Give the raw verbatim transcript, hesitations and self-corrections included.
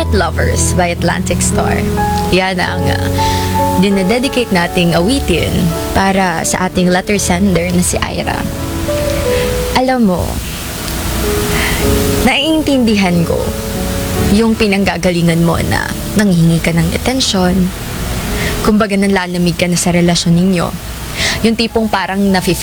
Hot Lovers by Atlantic Star. Yan ang uh, dinededicate nating awitin para sa ating letter sender na si Ira. Alam mo, naiintindihan ko yung pinanggagalingan mo na nanghingi ka ng atensyon. Kumbaga nanlalamig ka na sa relasyon ninyo. Yung tipong parang nafe